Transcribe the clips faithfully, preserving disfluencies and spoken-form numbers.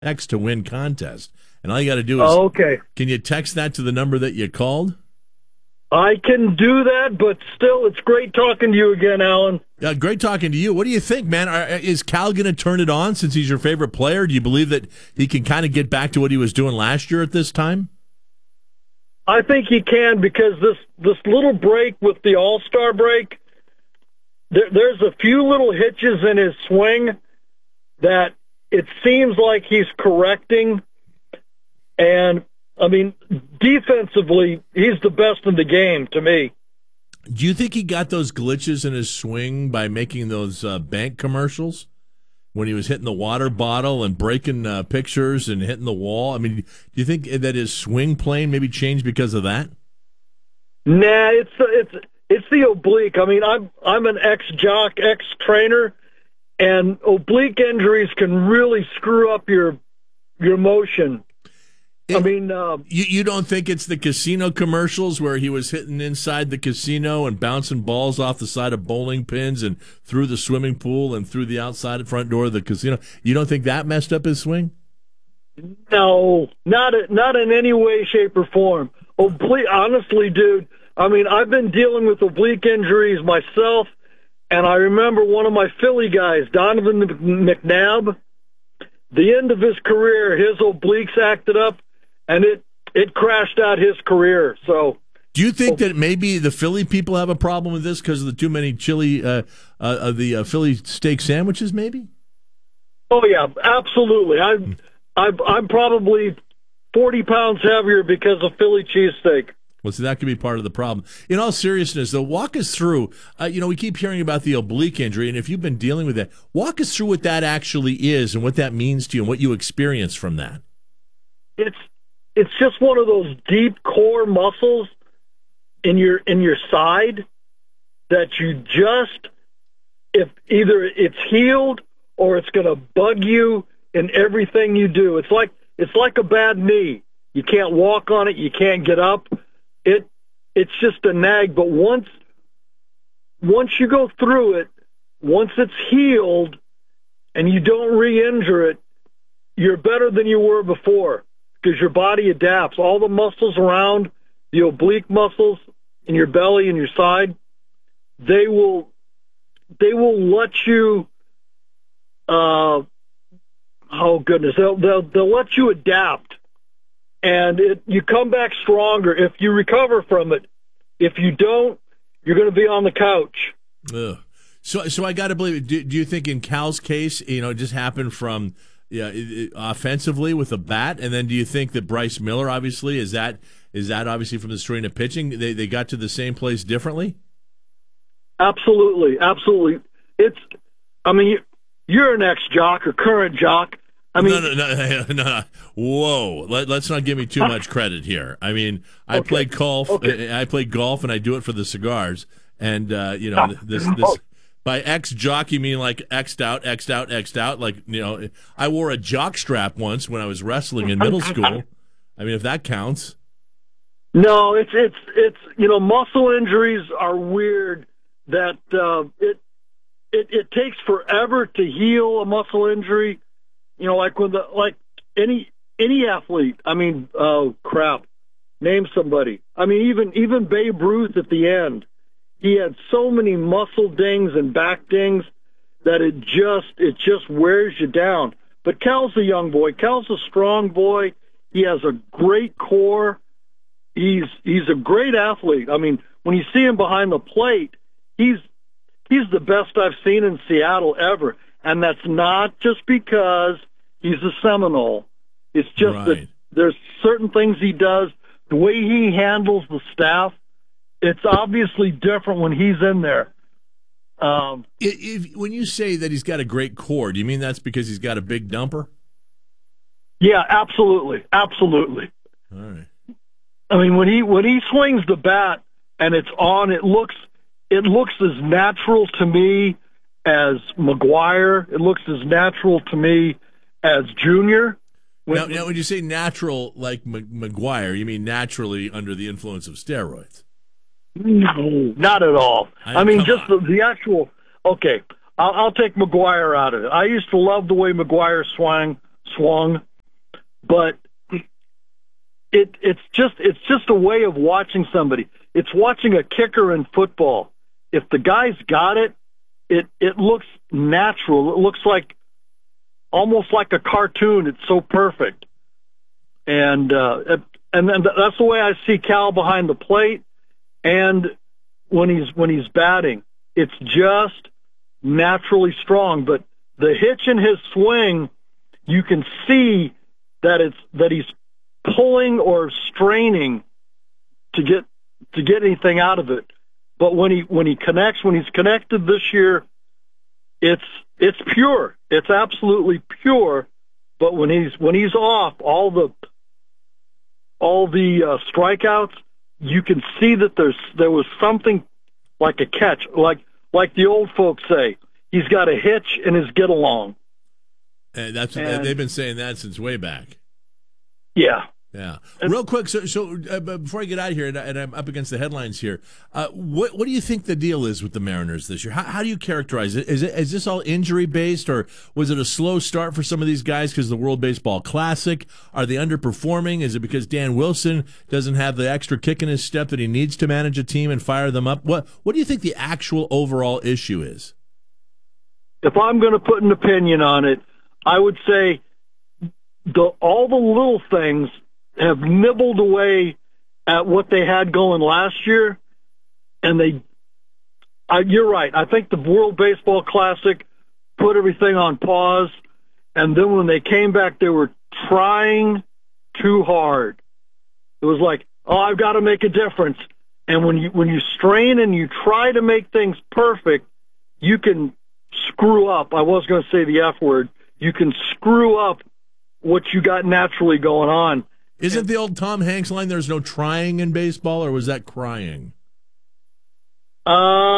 X to win contest. And all you got to do is, Oh, okay. Can you text that to the number that you called? I can do that, but still, it's great talking to you again, Alan. Uh, great talking to you. What do you think, man? Are, is Cal going to turn it on since he's your favorite player? Do you believe that he can kind of get back to what he was doing last year at this time? I think he can, because this, this little break with the All-Star break, there, there's a few little hitches in his swing that it seems like he's correcting. And, I mean, defensively, he's the best in the game to me. Do you think he got those glitches in his swing by making those uh, bank commercials when he was hitting the water bottle and breaking uh, pictures and hitting the wall? I mean, do you think that his swing plane maybe changed because of that? Nah, it's it's it's the oblique. I mean, I'm I'm an ex-jock, ex-trainer, and oblique injuries can really screw up your your motion. It, I mean, uh, you you don't think it's the casino commercials where he was hitting inside the casino and bouncing balls off the side of bowling pins and through the swimming pool and through the outside front door of the casino? You don't think that messed up his swing? No, not not in any way, shape, or form. Oblique, honestly, dude. I mean, I've been dealing with oblique injuries myself, and I remember one of my Philly guys, Donovan McNabb. The end of his career, his obliques acted up, and it it crashed out his career. So, do you think that maybe the Philly people have a problem with this because of the too many chili, uh, uh, of the uh, Philly steak sandwiches? Maybe. Oh yeah, absolutely. I'm I'm, I'm probably forty pounds heavier because of Philly cheesesteak. Well, see, that could be part of the problem. In all seriousness, though, walk us through, uh, you know, we keep hearing about the oblique injury, and if you've been dealing with that, walk us through what that actually is and what that means to you and what you experience from that. It's it's just one of those deep core muscles in your in your side that you just, if either it's healed or it's going to bug you in everything you do. It's like it's like a bad knee. You can't walk on it. You can't get up. It it's just a nag, but once once you go through it, once it's healed and you don't re-injure it, you're better than you were before because your body adapts. All the muscles around the oblique muscles in your belly and your side, they will they will let you uh oh goodness, they'll they'll, they'll let you adapt. And it, you come back stronger if you recover from it. If you don't, you're going to be on the couch. Ugh. So, so I got to believe. Do, do you think in Cal's case, you know, it just happened from yeah, it, it, offensively with a bat, and then do you think that Bryce Miller, obviously, is that is that obviously from the strain of pitching? They they got to the same place differently. Absolutely, absolutely. It's, I mean, you're an ex-jock or current jock. I mean, no, no, no, no, no. Whoa! Let, let's not give me too much credit here. I mean, I okay. play golf. Okay. I play golf, and I do it for the cigars. And uh, you know, this this by ex jock, you mean like X'd out, X'd out, X'd out. Like, you know, I wore a jock strap once when I was wrestling in middle school. I mean, if that counts. No, it's it's it's you know, muscle injuries are weird. That uh, it it it takes forever to heal a muscle injury. You know, like when the like any any athlete. I mean, oh crap, name somebody. I mean, even even Babe Ruth at the end, he had so many muscle dings and back dings that it just it just wears you down. But Cal's a young boy. Cal's a strong boy. He has a great core. He's he's a great athlete. I mean, when you see him behind the plate, he's he's the best I've seen in Seattle ever. And that's not just because he's a Seminole. It's just right. that there's certain things he does, the way he handles the staff, it's obviously different when he's in there. Um, if, if, when you say that he's got a great core, do you mean that's because he's got a big dumper? Yeah, absolutely. Absolutely. All right. I mean, when he when he swings the bat and it's on, it looks it looks as natural to me as McGuire. It looks as natural to me as Junior. When, now, now, when you say natural like McGuire, you mean naturally under the influence of steroids? No, not at all. I, I mean, just the, the actual. Okay, I'll, I'll take McGuire out of it. I used to love the way McGuire swung. Swung. but it it's just it's just a way of watching somebody. It's watching a kicker in football. If the guy's got it, it it looks natural. It looks like almost like a cartoon. It's so perfect, and uh, and then that's the way I see Cal behind the plate, and when he's when he's batting, it's just naturally strong. But the hitch in his swing, you can see that it's that he's pulling or straining to get to get anything out of it. But when he when he connects, when he's connected this year, it's it's pure. It's absolutely pure. But when he's when he's off, all the all the uh, strikeouts, you can see that there's there was something like a catch, like like the old folks say. He's got a hitch in his get along. And that's and, they've been saying that since way back. Yeah. Yeah. Real quick, so so uh, before I get out of here, and, and I'm up against the headlines here, uh, what what do you think the deal is with the Mariners this year? How, how do you characterize it? Is it is this all injury based, or was it a slow start for some of these guys because of the World Baseball Classic? Are they underperforming? Is it because Dan Wilson doesn't have the extra kick in his step that he needs to manage a team and fire them up? What what do you think the actual overall issue is? If I'm going to put an opinion on it, I would say the all the little things have nibbled away at what they had going last year, and they, I, you're right, I think the World Baseball Classic put everything on pause, and then when they came back, they were trying too hard. It was like, oh, I've got to make a difference, and when you when you strain and you try to make things perfect, you can screw up. I was going to say the F word. You can screw up what you got naturally going on. Isn't the old Tom Hanks line, there's no trying in baseball, or was that crying? Uh,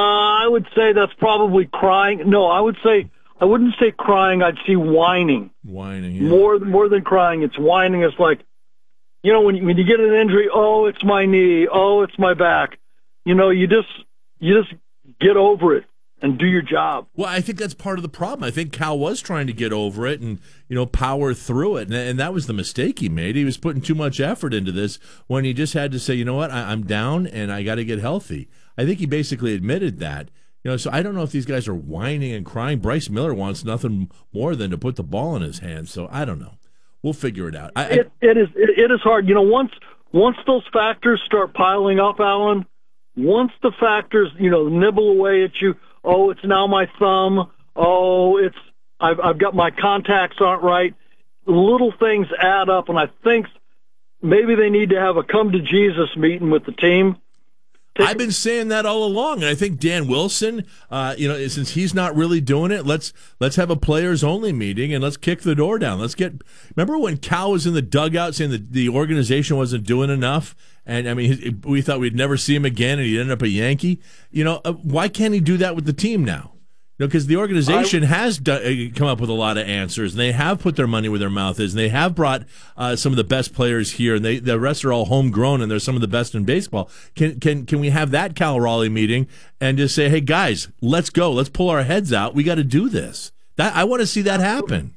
I would say that's probably crying. No, I would say, I wouldn't say crying, I'd see whining. Whining, yeah. More, more than crying, it's whining. It's like, you know, when you, when you get an injury, oh, it's my knee, oh, it's my back. You know, you just, you just get over it and do your job. Well, I think that's part of the problem. I think Cal was trying to get over it and, you know, power through it. And, and that was the mistake he made. He was putting too much effort into this when he just had to say, you know what, I, I'm down and I got to get healthy. I think he basically admitted that. You know, so I don't know if these guys are whining and crying. Bryce Miller wants nothing more than to put the ball in his hands. So I don't know. We'll figure it out. I, it, it is it, it is hard. You know, once once those factors start piling up, Alan, once the factors, you know, nibble away at you, oh, it's now my thumb. Oh, it's I've I've got my contacts aren't right. Little things add up, and I think maybe they need to have a come to Jesus meeting with the team. Take I've been saying that all along, and I think Dan Wilson, uh, you know, since he's not really doing it, let's let's have a players only meeting and let's kick the door down. Let's get. Remember when Cal was in the dugout saying that the organization wasn't doing enough? And, I mean, we thought we'd never see him again, and he ended up a Yankee. You know, uh, why can't he do that with the team now? You know, because the organization I, has do, come up with a lot of answers, and they have put their money where their mouth is, and they have brought uh, some of the best players here, and they the rest are all homegrown, and they're some of the best in baseball. Can can can we have that Cal Raleigh meeting and just say, hey, guys, let's go. Let's pull our heads out. We got to do this. That I want to see that happen.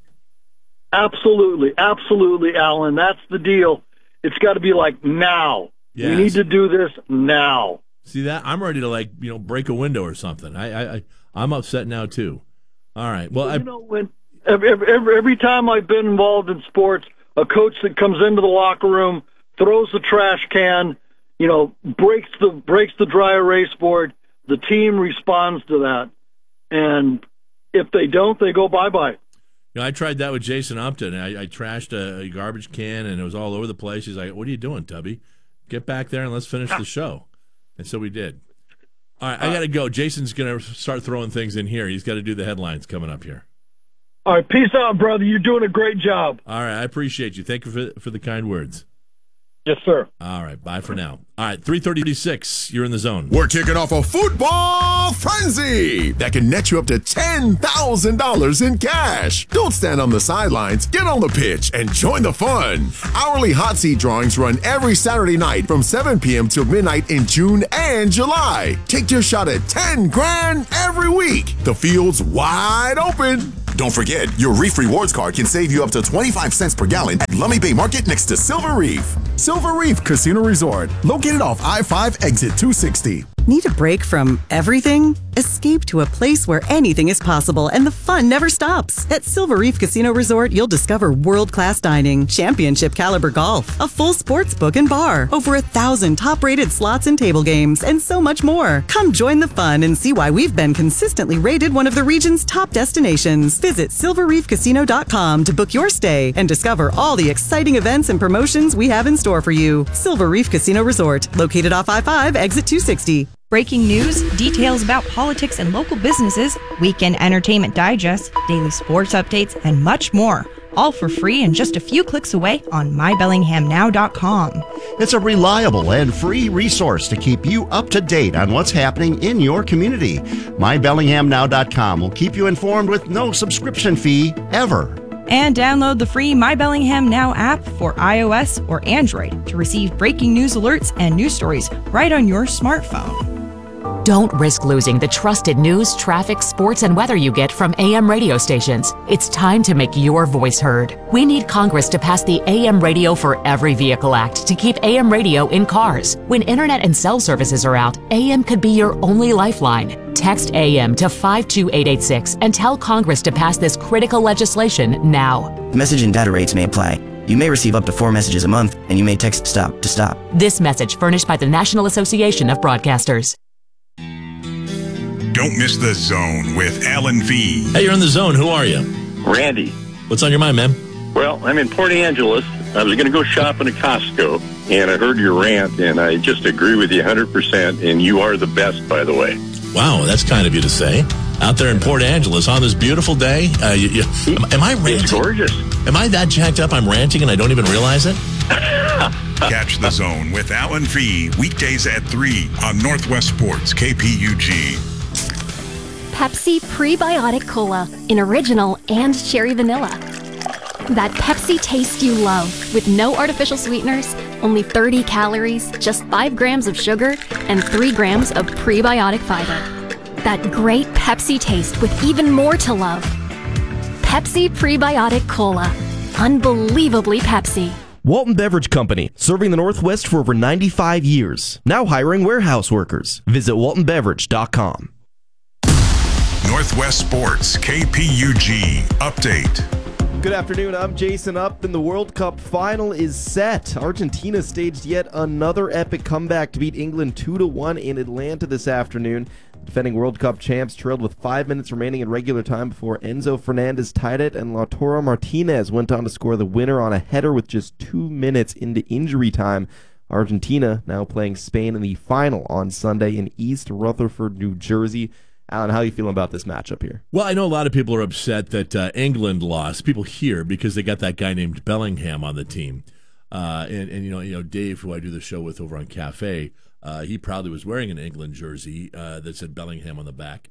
Absolutely. Absolutely, Alan. That's the deal. It's got to be like now. Yes. We need to do this now. See that? I'm ready to, like, you know, break a window or something. I, I, I'm upset now too. All right. Well, well I, you know, when every, every every time I've been involved in sports, a coach that comes into the locker room, throws the trash can, you know, breaks the breaks the dry erase board. The team responds to that, and if they don't, they go bye bye. You know, I tried that with Jason Upton. I, I trashed a, a garbage can, and it was all over the place. He's like, "What are you doing, Tubby? Get back there and let's finish the show." And so we did. All right, I got to go. Jason's going to start throwing things in here. He's got to do the headlines coming up here. All right, peace out, brother. You're doing a great job. All right, I appreciate you. Thank you for, for the kind words. Yes, sir. All right, bye for now. All right, three thirty-six, you're in the zone. We're kicking off a football frenzy that can net you up to ten thousand dollars in cash. Don't stand on the sidelines. Get on the pitch and join the fun. Hourly hot seat drawings run every Saturday night from seven p.m. till midnight in June and July. Take your shot at ten grand every week. The field's wide open. Don't forget, your Reef Rewards card can save you up to twenty-five cents per gallon at Lummi Bay Market next to Silver Reef. Silver Reef Casino Resort, located off I five exit two sixty. Need a break from everything? Escape to a place where anything is possible and the fun never stops. At Silver Reef Casino Resort, you'll discover world-class dining, championship caliber golf, a full sports book and bar, over a thousand top-rated slots and table games, and so much more. Come join the fun and see why we've been consistently rated one of the region's top destinations. Visit silver reef casino dot com to book your stay and discover all the exciting events and promotions we have in store for you. Silver Reef Casino Resort, located off I five, exit two sixty. Breaking news, details about politics and local businesses, weekend entertainment digest, daily sports updates, and much more. All for free and just a few clicks away on my bellingham now dot com. It's a reliable and free resource to keep you up to date on what's happening in your community. my bellingham now dot com will keep you informed with no subscription fee ever. And download the free My Bellingham Now app for iOS or Android to receive breaking news alerts and news stories right on your smartphone. Don't risk losing the trusted news, traffic, sports, and weather you get from A M radio stations. It's time to make your voice heard. We need Congress to pass the A M Radio for Every Vehicle Act to keep A M radio in cars. When internet and cell services are out, A M could be your only lifeline. Text A M to five two eight eight six and tell Congress to pass this critical legislation now. Message and data rates may apply. You may receive up to four messages a month, and you may text STOP to stop. This message furnished by the National Association of Broadcasters. Don't miss The Zone with Alan V. Hey, you're in The Zone. Who are you? Randy. What's on your mind, man? Well, I'm in Port Angeles. I was going to go shopping at Costco, and I heard your rant, and I just agree with you one hundred percent, and you are the best, by the way. Wow, that's kind of you to say. Out there in Port Angeles on this beautiful day. Uh, you, you, am, am I ranting? It's gorgeous. Am I that jacked up I'm ranting and I don't even realize it? Catch The Zone with Alan V. weekdays at three on Northwest Sports K P U G. Pepsi Prebiotic Cola in original and cherry vanilla. That Pepsi taste you love with no artificial sweeteners, only thirty calories, just five grams of sugar, and three grams of prebiotic fiber. That great Pepsi taste with even more to love. Pepsi Prebiotic Cola. Unbelievably Pepsi. Walton Beverage Company, serving the Northwest for over ninety-five years. Now hiring warehouse workers. Visit walton beverage dot com. Northwest Sports K P U G update. Good afternoon, I'm Jason Up, and the World Cup final is set. Argentina staged yet another epic comeback to beat England two to one in Atlanta this afternoon. Defending World Cup champs trailed with five minutes remaining in regular time before Enzo Fernandez tied it, and Lautaro Martinez went on to score the winner on a header with just two minutes into injury time. Argentina now playing Spain in the final on Sunday in East Rutherford, New Jersey. Alan, how are you feeling about this matchup here? Well, I know a lot of people are upset that uh, England lost. People here because they got that guy named Bellingham on the team, uh, and and you know you know Dave, who I do the show with over on Cafe, uh, he probably was wearing an England jersey uh, that said Bellingham on the back.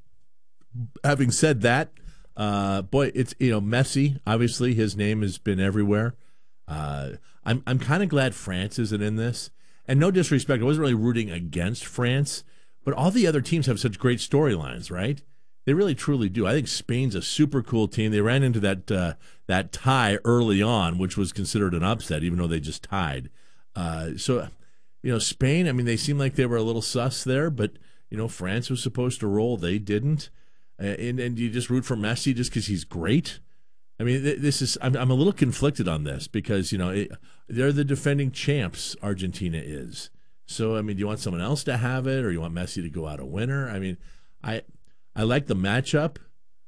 Having said that, uh, boy, it's you know Messi. Obviously, his name has been everywhere. Uh, I'm I'm kind of glad France isn't in this, and no disrespect, I wasn't really rooting against France. But all the other teams have such great storylines, right? They really, truly do. I think Spain's a super cool team. They ran into that uh, that tie early on, which was considered an upset, even though they just tied. Uh, so, you know, Spain, I mean, they seemed like they were a little sus there, but, you know, France was supposed to roll. They didn't. Uh, and, and you just root for Messi just because he's great? I mean, this is I'm, I'm a little conflicted on this because, you know, it, they're the defending champs, Argentina is. So, I mean, do you want someone else to have it, or you want Messi to go out a winner? I mean, I I like the matchup,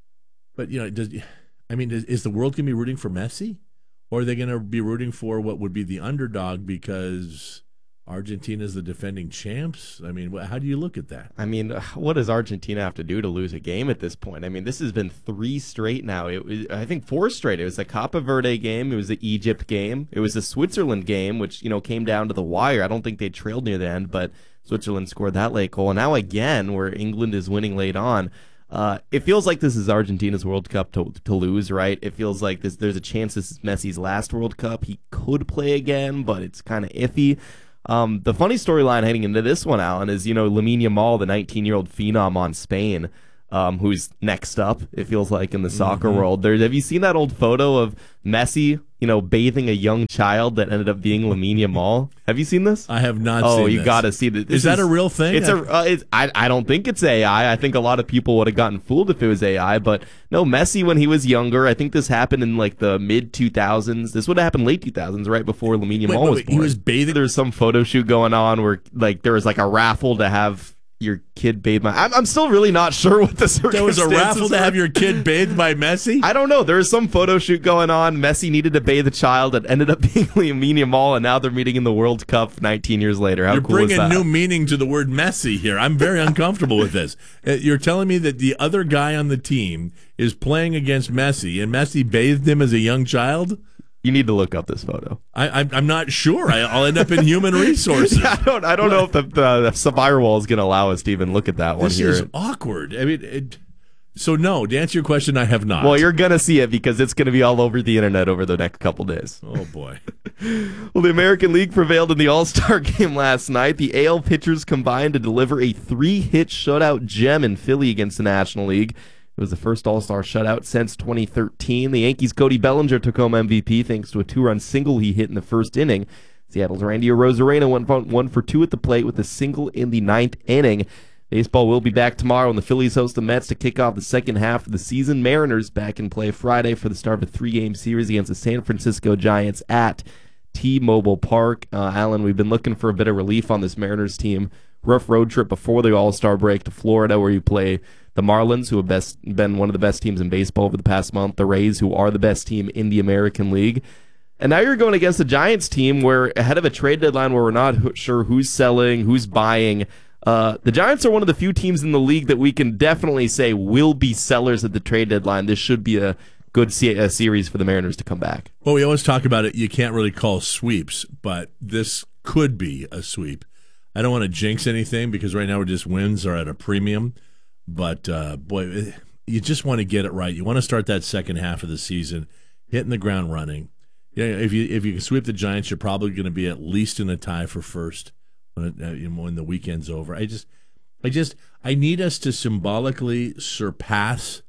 but, you know, does I mean, is, is the world going to be rooting for Messi, or are they going to be rooting for what would be the underdog because Argentina is the defending champs? I mean, how do you look at that? I mean, what does Argentina have to do to lose a game at this point? I mean, this has been three straight now. It was, I think, four straight. It was the Cape Verde game. It was the Egypt game. It was the Switzerland game, which, you know, came down to the wire. I don't think they trailed near the end, but Switzerland scored that late goal. And now again, where England is winning late on. Uh, it feels like this is Argentina's World Cup to, to lose, right? It feels like this. There's a chance this is Messi's last World Cup. He could play again, but it's kind of iffy. Um, the funny storyline heading into this one, Alan, is, you know, Lamine Yamal, the nineteen-year-old phenom on Spain. um, who's next up, it feels like, in the soccer mm-hmm. world. There, have you seen that old photo of Messi, you know, bathing a young child that ended up being Lamine Yamal? Have you seen this? I have not oh, seen this. Oh, you got to see this. Is that is, a real thing? It's a. Uh, it's, I, I don't think it's A I. I think a lot of people would have gotten fooled if it was A I. But no, Messi, when he was younger, I think this happened in like the mid two thousands. This would have happened late two thousands, right before Lamine Yamal wait, wait, was born. He was bathing? There's some photo shoot going on where like there was like a raffle to have your kid bathed by. I'm, I'm still really not sure what the circumstances There was a raffle were. to have your kid bathed by Messi? I don't know. There was some photo shoot going on. Messi needed to bathe a child that ended up being Lamine Yamal, and now they're meeting in the World Cup nineteen years later. How You're cool is that? bringing new meaning to the word Messi here. I'm very uncomfortable with this. You're telling me that the other guy on the team is playing against Messi, and Messi bathed him as a young child? You need to look up this photo. I, I, I'm not sure. I, I'll end up in human resources. I don't. I don't know if the, the, the firewall is going to allow us to even look at that one this here. This is awkward. I mean, it, so no. To answer your question, I have not. Well, you're going to see it because it's going to be all over the internet over the next couple days. Oh boy. Well, the American League prevailed in the All-Star game last night. The A L pitchers combined to deliver a three-hit shutout gem in Philly against the National League. It was the first All-Star shutout since twenty thirteen. The Yankees' Cody Bellinger took home M V P thanks to a two-run single he hit in the first inning. Seattle's Randy Arozarena went one for two at the plate with a single in the ninth inning. Baseball will be back tomorrow when the Phillies host the Mets to kick off the second half of the season. Mariners back in play Friday for the start of a three-game series against the San Francisco Giants at T-Mobile Park. Uh, Alan, we've been looking for a bit of relief on this Mariners team. Rough road trip before the All-Star break to Florida, where you play the Marlins, who have best, been one of the best teams in baseball over the past month, the Rays, who are the best team in the American League. And now you're going against the Giants team where, ahead of a trade deadline where we're not sure who's selling, who's buying, uh, the Giants are one of the few teams in the league that we can definitely say will be sellers at the trade deadline. This should be a good se- a series for the Mariners to come back. Well, we always talk about it. You can't really call sweeps, but this could be a sweep. I don't want to jinx anything because right now we're just wins are at a premium. But, uh, boy, you just want to get it right. You want to start that second half of the season hitting the ground running. Yeah, if you if you can sweep the Giants, you're probably going to be at least in a tie for first when, it, uh, when the weekend's over. I just, I just, I need us to symbolically surpass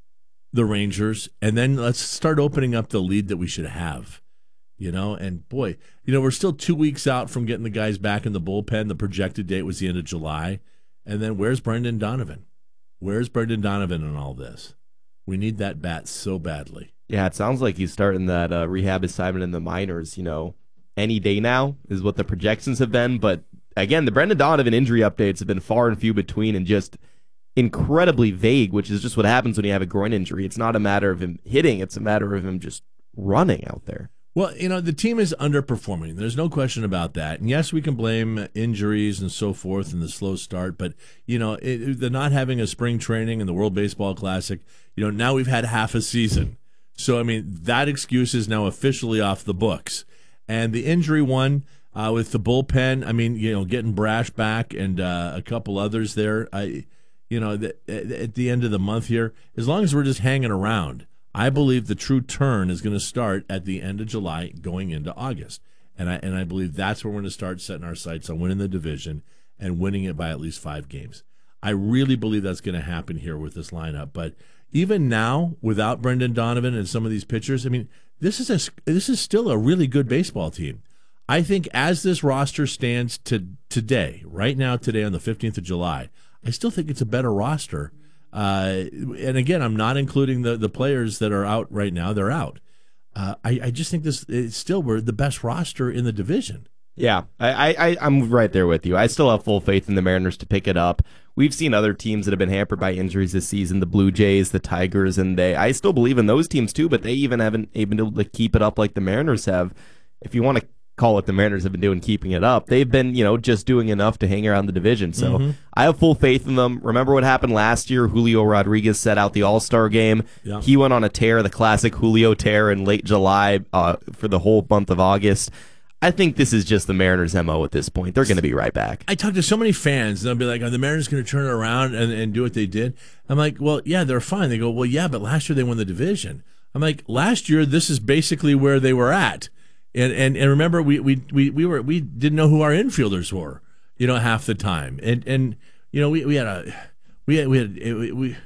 the Rangers, and then let's start opening up the lead that we should have. You know, and boy, you know, we're still two weeks out from getting the guys back in the bullpen. The projected date was the end of July. And then where's Brendan Donovan? Where's Brendan Donovan in all this? We need that bat so badly. Yeah, it sounds like he's starting that uh, rehab assignment in the minors, you know, any day now is what the projections have been. But again, the Brendan Donovan injury updates have been far and few between and just incredibly vague, which is just what happens when you have a groin injury. It's not a matter of him hitting, it's a matter of him just running out there. Well, you know, the team is underperforming. There's no question about that. And yes, we can blame injuries and so forth and the slow start, but, you know, it, the not having a spring training and the World Baseball Classic, you know, now we've had half a season. So, I mean, that excuse is now officially off the books. And the injury one uh, with the bullpen, I mean, you know, getting Brash back and uh, a couple others there, I, you know, the, at the end of the month here, as long as we're just hanging around, I believe the true turn is going to start at the end of July going into August. And I and I believe that's where we're going to start setting our sights on winning the division and winning it by at least five games. I really believe that's going to happen here with this lineup. But even now, without Brendan Donovan and some of these pitchers, I mean, this is a, this is still a really good baseball team. I think as this roster stands to today, right now, today on the fifteenth of July, I still think it's a better roster. Uh, and again, I'm not including the, the players that are out right now. They're out. Uh, I, I just think this is still we're the best roster in the division. Yeah, I, I, I'm right there with you. I still have full faith in the Mariners to pick it up. We've seen other teams that have been hampered by injuries this season, the Blue Jays, the Tigers, and they. I still believe in those teams too, but they even haven't been able to keep it up like the Mariners have. If you want to call what the Mariners have been doing, keeping it up, they've been, you know, just doing enough to hang around the division. So mm-hmm. I have full faith in them. Remember what happened last year? Julio Rodriguez set out the All-Star game. Yeah. He went on a tear, the classic Julio tear in late July uh, for the whole month of August. I think this is just the Mariners' M O at this point. They're going to be right back. I talk to so many fans, and they'll be like, are the Mariners going to turn it around and, and do what they did? I'm like, well, yeah, they're fine. They go, well, yeah, but last year they won the division. I'm like, last year, this is basically where they were at. And and, and remember, we, we, we, we were we didn't know who our infielders were, you know, half the time. And and you know, we, we had a we had we had we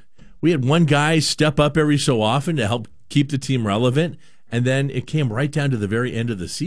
we had one guy step up every so often to help keep the team relevant, and then it came right down to the very end of the season.